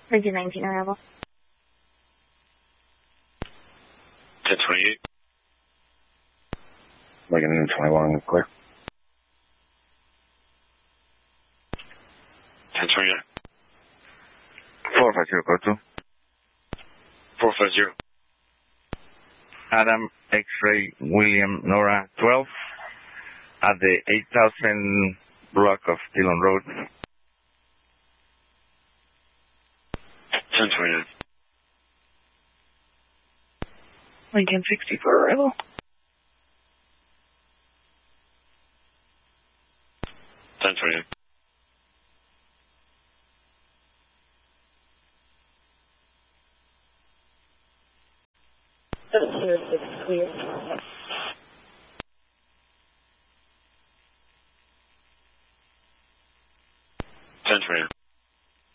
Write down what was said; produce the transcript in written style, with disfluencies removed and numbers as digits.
Lincoln 19 arrival. 1028. Lincoln 21, clear. 1028. 450, go to. 450. Adam, X-ray, William, Nora, 12, at the 8000 block of Dillon Road. 1029. Lincoln 64 arrival. 1029. Clear.